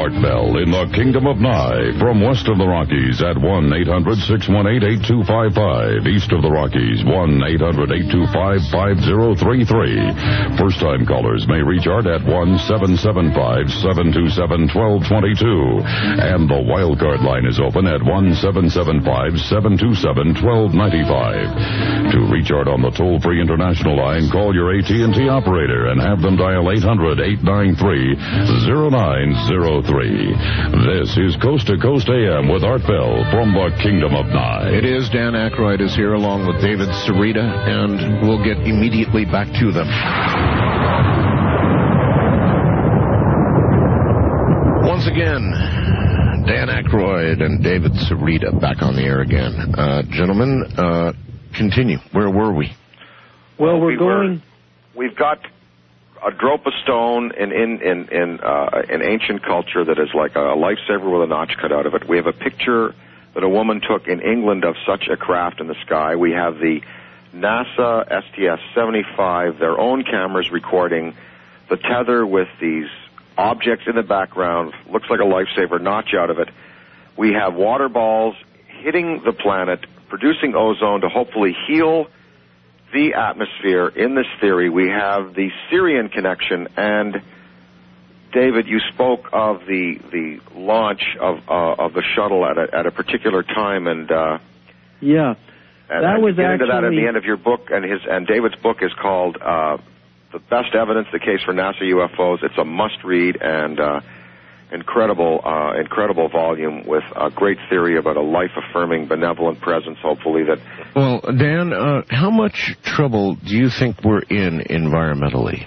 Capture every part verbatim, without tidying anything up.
Art Bell in the Kingdom of Nye. From west of the Rockies at one eight hundred six one eight eight two five five. East of the Rockies, one eight hundred eight two five five zero three three. First-time callers may reach Art at one seven seven five seven two seven one two two two. And the wildcard line is open at one seven seven five seven two seven one two nine five. To reach Art on the toll-free international line, call your A T and T operator and have them dial eight hundred eight nine three zero nine zero three. This is Coast to Coast A M with Art Bell from the Kingdom of Nye. It is. Dan Aykroyd is here along with David Sarita, and we'll get immediately back to them. Once again, Dan Aykroyd and David Sarita back on the air again. Uh, gentlemen, uh, continue. Where were we? Well, we're we going... Were, we've got a dropa stone in in in in, uh, in ancient culture that is like a lifesaver with a notch cut out of it. We have a picture that a woman took in England of such a craft in the sky. We have the NASA S T S seventy-five, their own cameras recording the tether with these objects in the background. Looks like a lifesaver, notch out of it. We have water balls hitting the planet, producing ozone to hopefully heal the atmosphere. In this theory, we have the Sirian connection, and David, you spoke of the the launch of uh, of the shuttle at a, at a particular time, and uh, yeah, and, that and was get actually into that at the end of your book, and his and David's book is called uh, "The Best Evidence: The Case for NASA U F Os." It's a must-read and uh, incredible, uh, incredible volume with a great theory about a life-affirming, benevolent presence. Hopefully, that. Well, Dan, uh, how much trouble do you think we're in environmentally?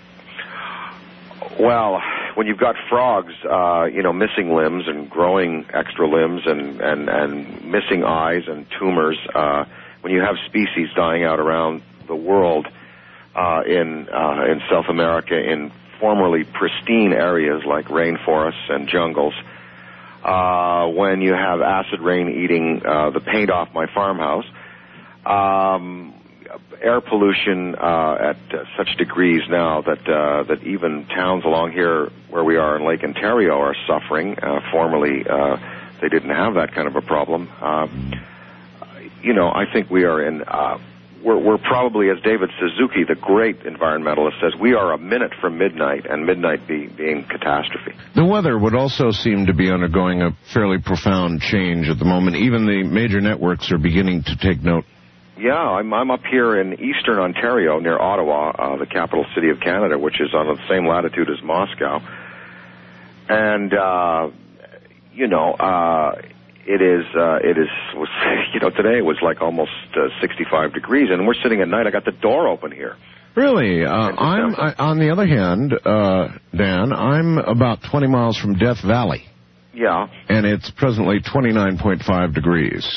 Well, when you've got frogs, uh, you know, missing limbs and growing extra limbs and, and, and missing eyes and tumors, uh, when you have species dying out around the world, uh, in, uh, in South America in formerly pristine areas like rainforests and jungles, uh, when you have acid rain eating, uh, the paint off my farmhouse, um, air pollution uh, at uh, such degrees now that uh, that even towns along here where we are in Lake Ontario are suffering. Uh, formerly, uh, they didn't have that kind of a problem. Uh, you know, I think we are in. Uh, we're, we're probably, as David Suzuki, the great environmentalist, says, we are a minute from midnight, and midnight be, being catastrophe. The weather would also seem to be undergoing a fairly profound change at the moment. Even the major networks are beginning to take note. Yeah, I'm, I'm up here in eastern Ontario near Ottawa, uh, the capital city of Canada, which is on the same latitude as Moscow. And, uh, you know, uh, it is, uh, it is, was, you know, today it was like almost uh, sixty-five degrees, and we're sitting at night. I got the door open here. Really? Uh, I'm, I, on the other hand, uh, Dan, I'm about twenty miles from Death Valley. Yeah. And it's presently twenty-nine point five degrees.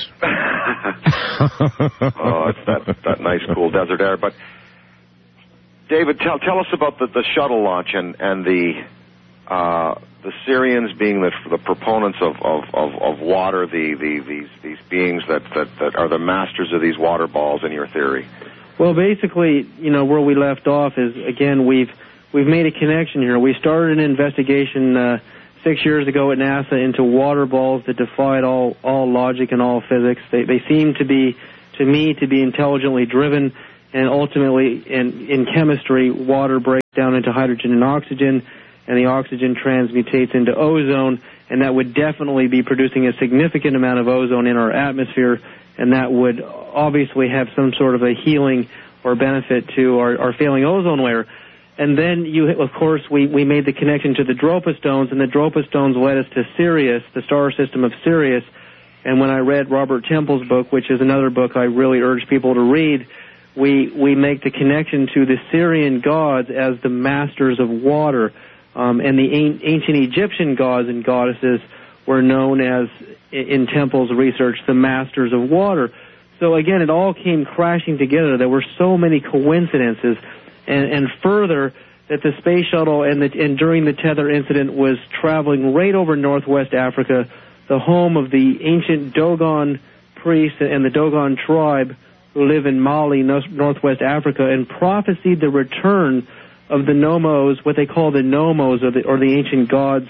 Oh, it's that, that nice, cool desert air. But, David, tell tell us about the, the shuttle launch and, and the uh, the Syrians being the, the proponents of, of, of, of water, the, the these these beings that, that, that are the masters of these water balls in your theory. Well, basically, you know, where we left off is, again, we've we've made a connection here. We started an investigation uh, six years ago at NASA into water balls that defied all, all logic and all physics. They, they seem to be, to me, to be intelligently driven, and ultimately, in, in chemistry, water breaks down into hydrogen and oxygen, and the oxygen transmutates into ozone, and that would definitely be producing a significant amount of ozone in our atmosphere, and that would obviously have some sort of a healing or benefit to our, our failing ozone layer. And then, you, of course, we, we made the connection to the Dropa stones, and the Dropa stones led us to Sirius, the star system of Sirius. And when I read Robert Temple's book, which is another book I really urge people to read, we, we make the connection to the Syrian gods as the masters of water. Um, and the ancient Egyptian gods and goddesses were known as, in Temple's research, the masters of water. So, again, it all came crashing together. There were so many coincidences. And, and further, that the space shuttle and, the, and during the tether incident was traveling right over northwest Africa, the home of the ancient Dogon priests and the Dogon tribe who live in Mali, northwest Africa, and prophesied the return of the Nomos, what they call the Nomos, or the, or the ancient gods,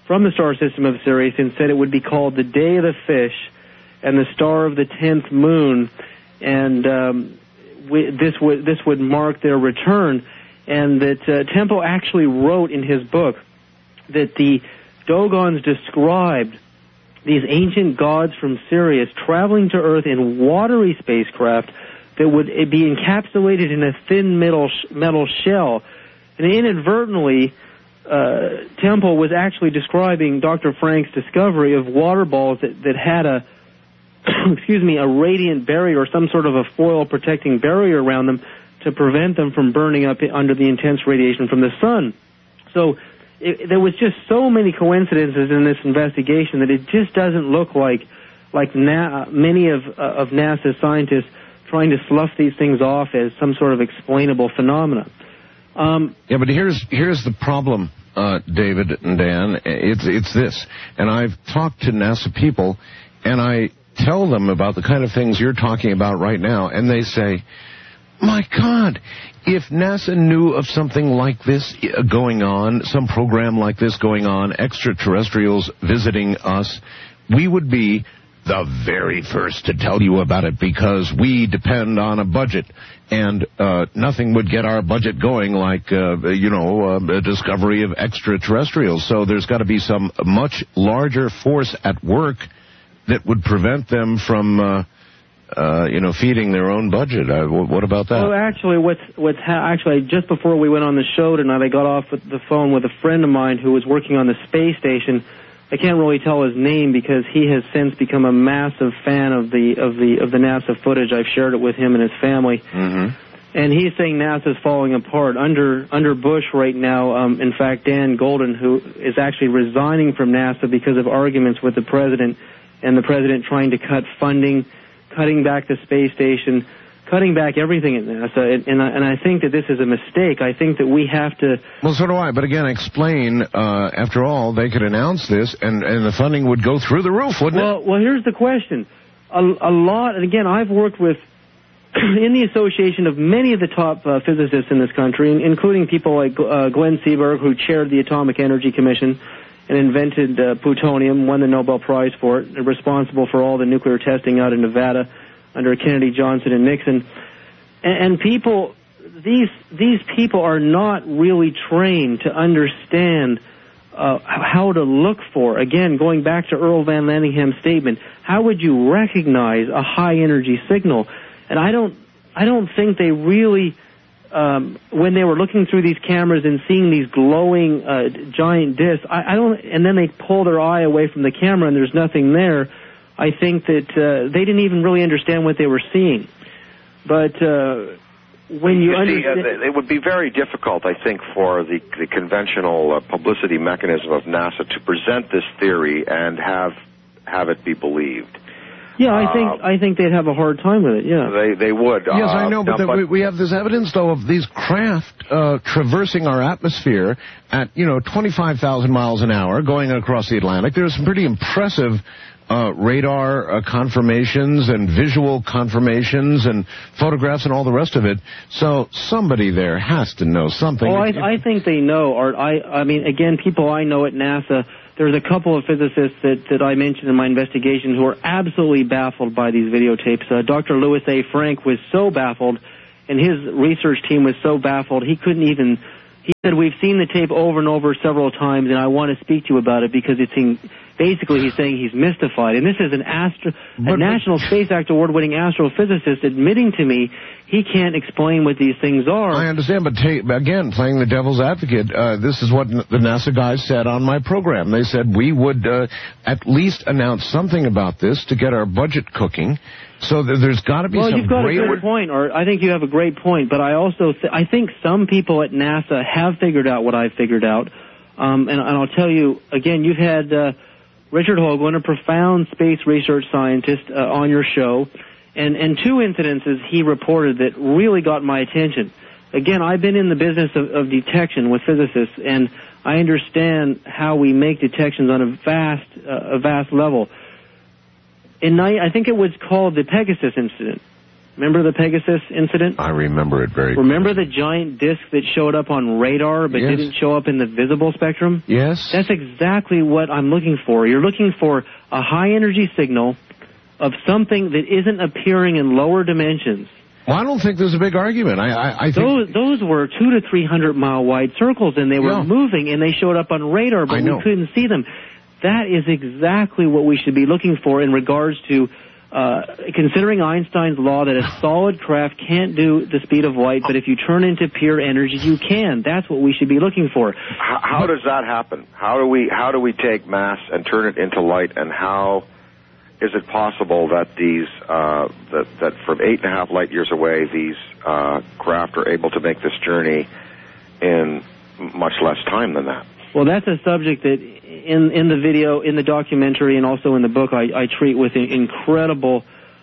from the star system of Sirius and said it would be called the Day of the Fish and the Star of the Tenth Moon, and um, we, this would this would mark their return. And that uh, Temple actually wrote in his book that the Dogons described these ancient gods from Sirius traveling to Earth in watery spacecraft that would be encapsulated in a thin metal metal shell. And inadvertently, uh, Temple was actually describing Doctor Frank's discovery of water balls that, that had a, excuse me, a radiant barrier or some sort of a foil protecting barrier around them to prevent them from burning up under the intense radiation from the sun. So it, there was just so many coincidences in this investigation that it just doesn't look like like Na- many of uh, of NASA's scientists trying to slough these things off as some sort of explainable phenomena. Um, yeah, but here's here's the problem, uh, David and Dan. It's it's this, and I've talked to NASA people, and I tell them about the kind of things you're talking about right now, and they say, my God, if NASA knew of something like this going on, some program like this going on, extraterrestrials visiting us, we would be the very first to tell you about it because we depend on a budget, and uh, nothing would get our budget going like, uh, you know, uh, a discovery of extraterrestrials. So there's got to be some much larger force at work that would prevent them from... Uh, Uh, you know, feeding their own budget. Uh, what about that? Well, actually, what's what's ha- actually just before we went on the show tonight, I got off with the phone with a friend of mine who was working on the space station. I can't really tell his name because he has since become a massive fan of the of the of the NASA footage. I've shared it with him and his family, mm-hmm. and he's saying NASA's falling apart under under Bush right now. Um, in fact, Dan Golden, who is actually resigning from NASA because of arguments with the president, and the president trying to cut funding, cutting back the space station, cutting back everything at NASA, and, and, I, and I think that this is a mistake. I think that we have to... Well, so do I, but again, explain, uh, after all, they could announce this, and, and the funding would go through the roof, wouldn't well, it? Well, here's the question. A, a lot, and again, I've worked with, in the association of many of the top uh, physicists in this country, including people like uh, Glenn Seaberg, who chaired the Atomic Energy Commission and invented uh, plutonium, won the Nobel Prize for it, responsible for all the nuclear testing out in Nevada under Kennedy, Johnson, and Nixon. And, and people, these these people are not really trained to understand uh, how to look for, again, going back to Earl Van Landingham's statement, how would you recognize a high-energy signal? And I don't, I don't think they really... Um, when they were looking through these cameras and seeing these glowing uh, giant discs, I, I don't, and then they pull their eye away from the camera and there's nothing there. I think that uh, they didn't even really understand what they were seeing. But uh, when you, you understand, see, uh, it would be very difficult, I think, for the, the conventional uh, publicity mechanism of NASA to present this theory and have have it be believed. Yeah, I think uh, I think they'd have a hard time with it, yeah. They they would. Yes, uh, I know, but, now, the, we, we have this evidence, though, of these craft uh, traversing our atmosphere at, you know, twenty-five thousand miles an hour going across the Atlantic. There's some pretty impressive uh, radar uh, confirmations and visual confirmations and photographs and all the rest of it. So somebody there has to know something. Oh, I, I think they know, Art. I, I mean, again, people I know at NASA... There's a couple of physicists that, that I mentioned in my investigation who are absolutely baffled by these videotapes. Uh, Doctor Louis A. Frank was so baffled, and his research team was so baffled, he couldn't even... He said, we've seen the tape over and over several times, and I want to speak to you about it because it's... In, basically, he's saying he's mystified. And this is an astro, a but, National Space Act Award-winning astrophysicist admitting to me he can't explain what these things are. I understand, but ta- again, playing the devil's advocate, uh, this is what n- the NASA guys said on my program. They said we would uh, at least announce something about this to get our budget cooking. So th- there's got to be well, some you've got great... a good point, or I think you have a great point, but I also th- I think some people at NASA have figured out what I've figured out. Um, and, and I'll tell you, again, you've had uh, Richard Hoagland, a profound space research scientist, uh, on your show. And, and two incidences he reported that really got my attention. Again, I've been in the business of, of detection with physicists, and I understand how we make detections on a vast, uh, a vast level. In night, I think it was called the Pegasus incident. Remember the Pegasus incident? I remember it very Remember clearly. the giant disc that showed up on radar but Yes. didn't show up in the visible spectrum? Yes. That's exactly what I'm looking for. You're looking for a high-energy signal of something that isn't appearing in lower dimensions. Well, I don't think there's a big argument. I, I, I think... Those, those were two to three hundred mile wide circles, and they were Yeah. moving, and they showed up on radar, but I know. we couldn't see them. That is exactly what we should be looking for in regards to uh, considering Einstein's law that a solid craft can't do the speed of light, but if you turn into pure energy, you can. That's what we should be looking for. How, how does that happen? How do we how do we take mass and turn it into light, and how is it possible that these uh, that that from eight and a half light years away, these uh, craft are able to make this journey in much less time than that? Well, that's a subject that in in the video, in the documentary, and also in the book, I, I treat with incredible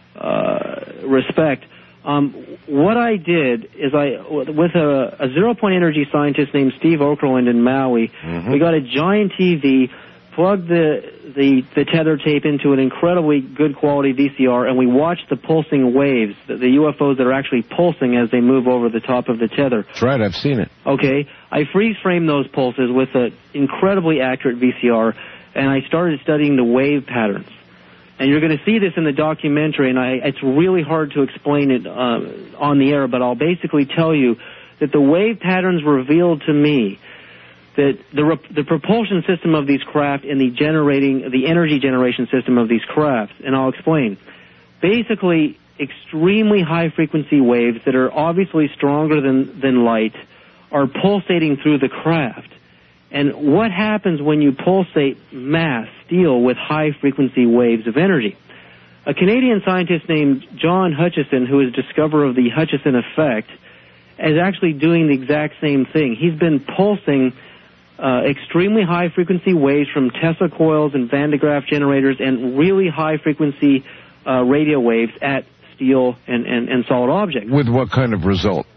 uh, respect. Um, what I did is I, with a, a zero-point energy scientist named Steve Okerlund in Maui, Mm-hmm. we got a giant T V, plugged the, the the tether tape into an incredibly good quality V C R, and we watched the pulsing waves, the, the U F Os that are actually pulsing as they move over the top of the tether. That's right, I've seen it. Okay, I freeze framed those pulses with an incredibly accurate V C R, and I started studying the wave patterns. And you're going to see this in the documentary, and I, it's really hard to explain it uh, on the air, but I'll basically tell you that the wave patterns revealed to me that the rep- the propulsion system of these craft and the generating the energy generation system of these crafts, and I'll explain. Basically, extremely high frequency waves that are obviously stronger than than light are pulsating through the craft. And what happens when you pulsate mass, steel, with high frequency waves of energy? A Canadian scientist named John Hutchison, who is discoverer of the Hutchison effect, is actually doing the exact same thing. He's been pulsing uh, extremely high frequency waves from Tesla coils and Van de Graaff generators and really high frequency uh, radio waves at steel and, and, and solid objects. With what kind of result?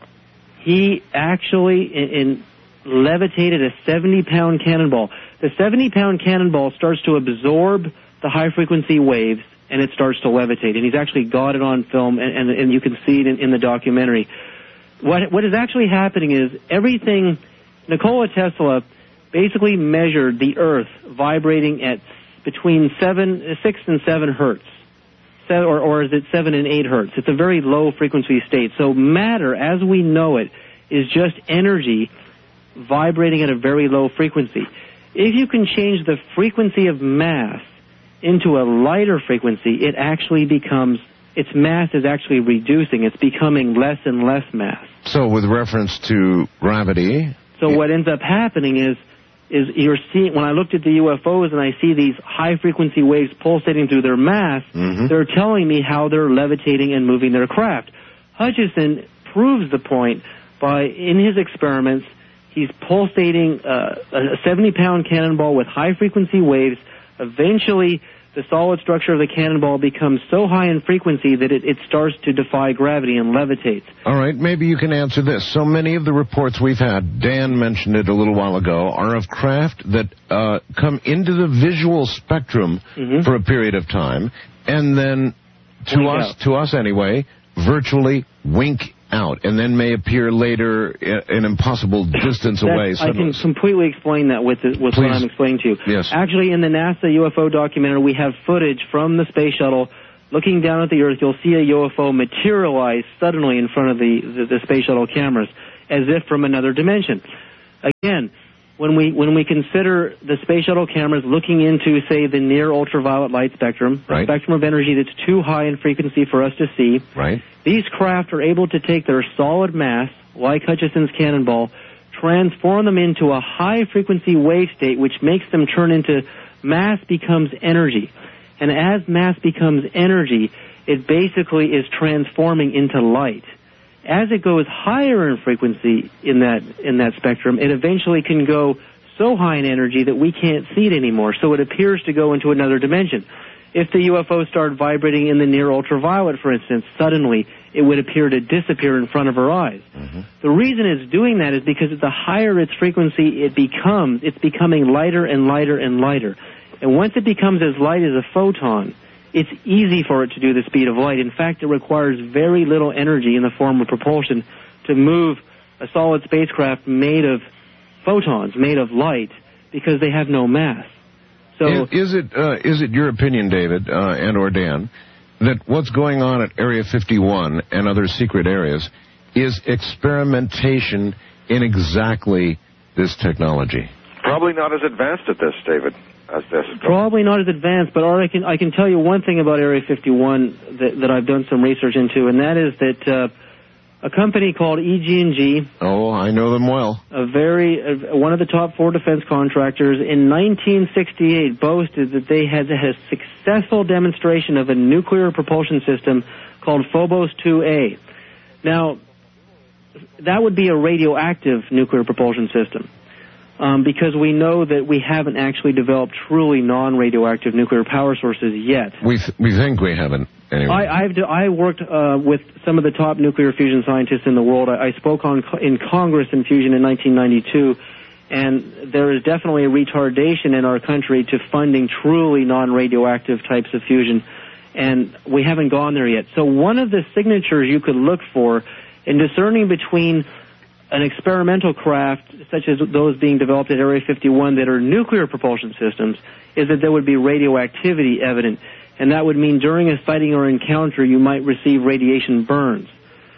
He actually in, in levitated a seventy pound cannonball. The seventy pound cannonball starts to absorb the high frequency waves, and it starts to levitate. And he's actually got it on film, and, and, and you can see it in, in the documentary. What what is actually happening is everything. Nikola Tesla basically measured the Earth vibrating at between seven, six and seven hertz, seven, or or is it seven and eight hertz? It's a very low frequency state. So matter, as we know it, is just energy vibrating at a very low frequency. If you can change the frequency of mass into a lighter frequency, it actually becomes, its mass is actually reducing. It's becoming less and less mass. So with reference to gravity... So what ends up happening is, is you're seeing, when I looked at the U F Os and I see these high frequency waves pulsating through their mass, mm-hmm. they're telling me how they're levitating and moving their craft. Hutchison proves the point by, in his experiments, he's pulsating uh, a seventy pound cannonball with high frequency waves. Eventually, the solid structure of the cannonball becomes so high in frequency that it, it starts to defy gravity and levitates. All right, maybe you can answer this. So many of the reports we've had, Dan mentioned it a little while ago, are of craft that uh, come into the visual spectrum mm-hmm. for a period of time, and then, to Wink us, out. to us anyway, virtually wink out, and then may appear later an impossible distance That's, away. I can completely explain that with, the, with what I'm explaining to you. Yes. Actually, in the NASA U F O documentary, we have footage from the space shuttle. Looking down at the Earth, you'll see a U F O materialize suddenly in front of the, the, the space shuttle cameras, as if from another dimension. Again, when we when we consider the space shuttle cameras looking into, say, the near ultraviolet light spectrum, right. a spectrum of energy that's too high in frequency for us to see, right. these craft are able to take their solid mass, like Hutchison's cannonball, transform them into a high-frequency wave state, which makes them turn into mass becomes energy. And as mass becomes energy, it basically is transforming into light. As it goes higher in frequency in that in that spectrum, it eventually can go so high in energy that we can't see it anymore. So it appears to go into another dimension. If the U F O started vibrating in the near ultraviolet, for instance, suddenly it would appear to disappear in front of our eyes. Mm-hmm. The reason it's doing that is because the higher its frequency it becomes, it's becoming lighter and lighter and lighter. And once it becomes as light as a photon, it's easy for it to do the speed of light. In fact, it requires very little energy in the form of propulsion to move a solid spacecraft made of photons, made of light, because they have no mass. So, is, is it uh, is it your opinion, David uh, and or Dan, that what's going on at Area fifty-one and other secret areas is experimentation in exactly this technology? Probably not as advanced at this, David, as this. Probably not as advanced, but Art, I can I can tell you one thing about Area fifty-one that, that I've done some research into, and that is that uh, a company called E G and G. Oh, I know them well. A very uh, one of the top four defense contractors in nineteen sixty-eight boasted that they had a successful demonstration of a nuclear propulsion system called Phobos two A. Now, that would be a radioactive nuclear propulsion system. Um, because we know that we haven't actually developed truly non-radioactive nuclear power sources yet. We th- we think we haven't, anyway. I, I've d- I worked uh, with some of the top nuclear fusion scientists in the world. I, I spoke on in Congress in fusion in nineteen ninety-two, and there is definitely a retardation in our country to funding truly non-radioactive types of fusion, and we haven't gone there yet. So one of the signatures you could look for in discerning between an experimental craft, such as those being developed at Area fifty-one that are nuclear propulsion systems, is that there would be radioactivity evident. And that would mean during a sighting or encounter, you might receive radiation burns.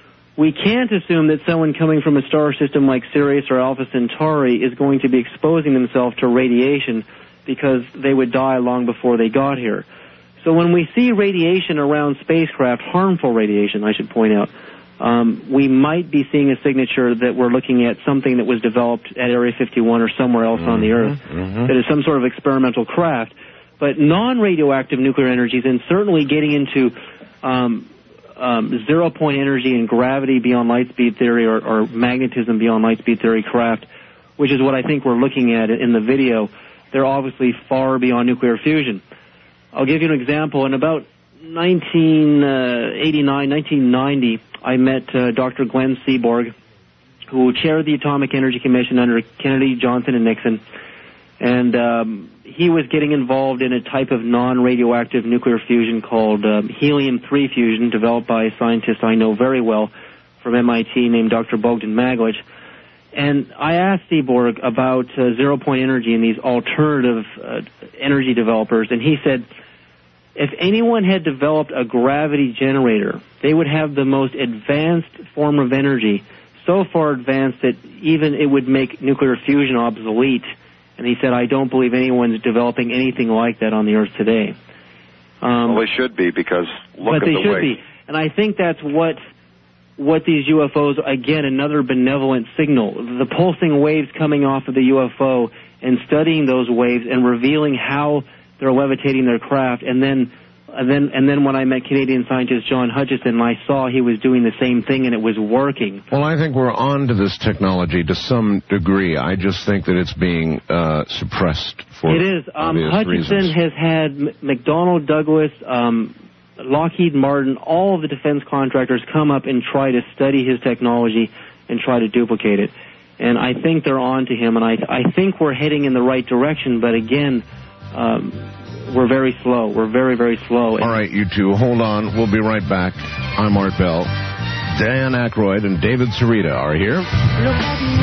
We can't assume that someone coming from a star system like Sirius or Alpha Centauri is going to be exposing themselves to radiation because they would die long before they got here. So when we see radiation around spacecraft, harmful radiation, I should point out, Um, we might be seeing a signature that we're looking at something that was developed at Area fifty-one or somewhere else mm-hmm, on the Earth mm-hmm. that is some sort of experimental craft. But non-radioactive nuclear energies, and certainly getting into um, um, zero-point energy and gravity beyond light speed theory or, or magnetism beyond light speed theory craft, which is what I think we're looking at in the video, they're obviously far beyond nuclear fusion. I'll give you an example. In about nineteen eighty-nine, nineteen ninety, I met uh, Doctor Glenn Seaborg, who chaired the Atomic Energy Commission under Kennedy, Johnson, and Nixon. And um, he was getting involved in a type of non-radioactive nuclear fusion called um, helium three fusion, developed by a scientist I know very well from M I T named Doctor Bogdan Maglic. And I asked Seaborg about uh, zero-point energy and these alternative uh, energy developers, and he said, if anyone had developed a gravity generator, they would have the most advanced form of energy, so far advanced that even it would make nuclear fusion obsolete. And he said, I don't believe anyone's developing anything like that on the Earth today. Um, well, they should be, because look but at they the should way. be. And I think that's what what these U F Os, again, another benevolent signal. The pulsing waves coming off of the U F O and studying those waves and revealing how they're levitating their craft, and then, and then, and then when I met Canadian scientist John Hutchison, I saw he was doing the same thing, and it was working. Well, I think we're on to this technology to some degree. I just think that it's being uh, suppressed for it is. Um, obvious Hutchison reasons. has had M- McDonnell Douglas, um, Lockheed Martin, all of the defense contractors come up and try to study his technology and try to duplicate it. And I think they're on to him, and I, I think we're heading in the right direction, but again, Um, we're very slow. We're very, very slow. All right, you two, hold on. We'll be right back. I'm Art Bell. Dan Aykroyd and David Sarita are here.